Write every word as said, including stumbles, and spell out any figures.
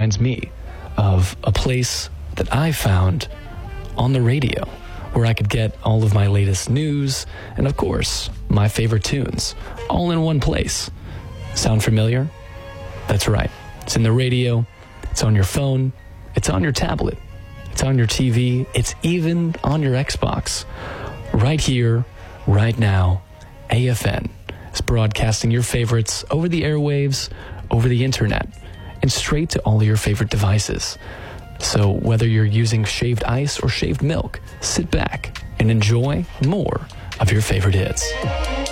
reminds me of a place that I found on the radio where I could get all of my latest news and, of course, my favorite tunes all in one place. Sound familiar? That's right. It's in the radio. It's on your phone. It's on your tablet. It's on your T V. It's even on your Xbox. Right here, right now, A F N is broadcasting your favorites over the airwaves, over the internet, and straight to all of your favorite devices. So whether you're using shaved ice or shaved milk, sit back and enjoy more of your favorite hits.